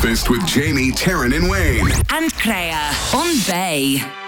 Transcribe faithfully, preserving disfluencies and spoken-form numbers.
Breakfast with Jamie, Taryn and Wayne. And Kreia on Bay.